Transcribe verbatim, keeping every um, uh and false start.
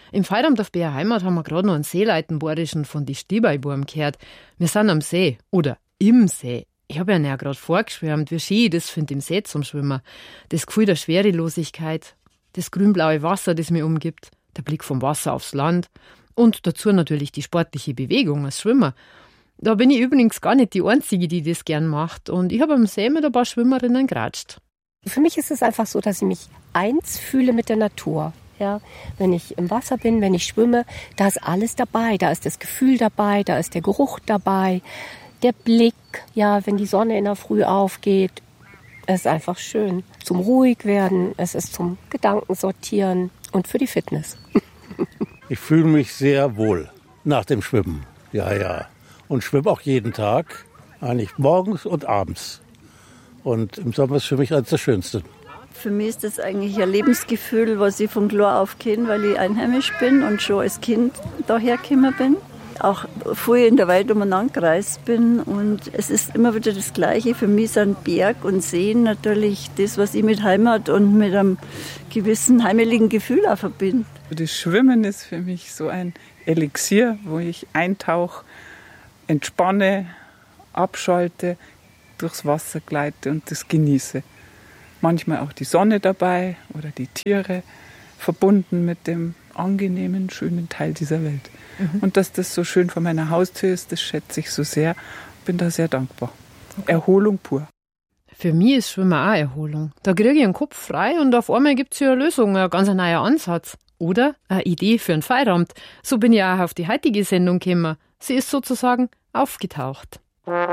Im Feierabend auf B R Heimat haben wir gerade noch einen Seeleitenborischen von die Stiebeibuben gehört. Wir sind am See oder im See. Ich habe ja näher gerade vorgeschwärmt, wie schön ich das finde, im See zum Schwimmen. Das Gefühl der Schwerelosigkeit, das grünblaue Wasser, das mich umgibt, der Blick vom Wasser aufs Land und dazu natürlich die sportliche Bewegung, das Schwimmen. Da bin ich übrigens gar nicht die Einzige, die das gern macht. Und ich habe am See mit ein paar Schwimmerinnen geratscht. Für mich ist es einfach so, dass ich mich eins fühle mit der Natur. Ja, wenn ich im Wasser bin, wenn ich schwimme, da ist alles dabei. Da ist das Gefühl dabei, da ist der Geruch dabei, der Blick. Ja, wenn die Sonne in der Früh aufgeht, es ist einfach schön. Zum ruhig werden, es ist zum Gedanken sortieren und für die Fitness. Ich fühle mich sehr wohl nach dem Schwimmen. Ja, ja. Und schwimme auch jeden Tag, eigentlich morgens und abends. Und im Sommer ist für mich eines der Schönsten. Für mich ist das eigentlich ein Lebensgefühl, was ich von klar auf kenne, weil ich einheimisch bin und schon als Kind daher gekommen bin. Auch früher in der Welt umeinander gereist bin. Und es ist immer wieder das Gleiche. Für mich sind Berg und Seen natürlich das, was ich mit Heimat und mit einem gewissen heimeligen Gefühl auch verbinde. Das Schwimmen ist für mich so ein Elixier, wo ich eintauche, entspanne, abschalte, durchs Wasser gleite und das genieße. Manchmal auch die Sonne dabei oder die Tiere, verbunden mit dem angenehmen, schönen Teil dieser Welt. Mhm. Und dass das so schön vor meiner Haustür ist, das schätze ich so sehr. Bin da sehr dankbar. Okay. Erholung pur. Für mich ist Schwimmen auch Erholung. Da kriege ich den Kopf frei und auf einmal gibt es ja eine Lösung, ein ganz neuer Ansatz. Oder eine Idee für einen Feierabend. So bin ich auch auf die heutige Sendung gekommen. Sie ist sozusagen aufgetaucht.